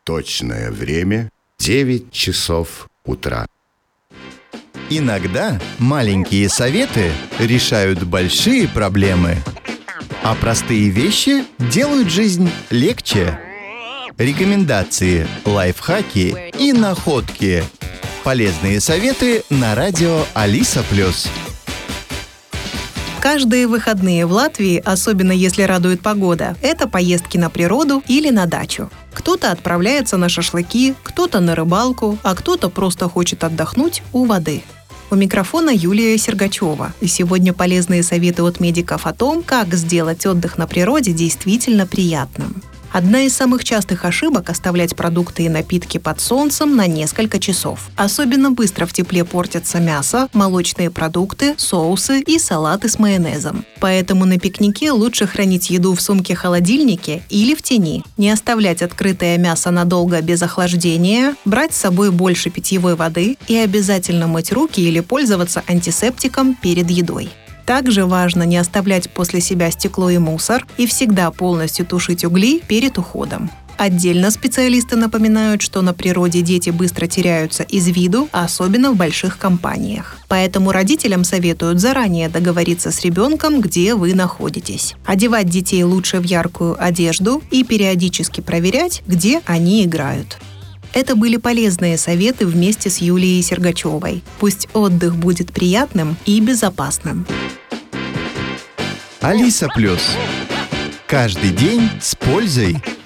Точное время 9 часов утра. Иногда маленькие советы решают большие проблемы, а простые вещи делают жизнь легче. Рекомендации, лайфхаки и находки. Полезные советы на радио Алиса+. Каждые выходные в Латвии, особенно если радует погода, это поездки на природу или на дачу. Кто-то отправляется на шашлыки, кто-то на рыбалку, а кто-то просто хочет отдохнуть у воды. У микрофона Юлия Сергачева. И сегодня полезные советы от медиков о том, как сделать отдых на природе действительно приятным. Одна из самых частых ошибок – оставлять продукты и напитки под солнцем на несколько часов. Особенно быстро в тепле портятся мясо, молочные продукты, соусы и салаты с майонезом. Поэтому на пикнике лучше хранить еду в сумке-холодильнике или в тени, не оставлять открытое мясо надолго без охлаждения, брать с собой больше питьевой воды и обязательно мыть руки или пользоваться антисептиком перед едой. Также важно не оставлять после себя стекло и мусор и всегда полностью тушить угли перед уходом. Отдельно специалисты напоминают, что на природе дети быстро теряются из виду, особенно в больших компаниях. Поэтому родителям советуют заранее договориться с ребенком, где вы находитесь. Одевать детей лучше в яркую одежду и периодически проверять, где они играют. Это были полезные советы вместе с Юлией Сергачевой. Пусть отдых будет приятным и безопасным. Алиса+. Каждый день с пользой.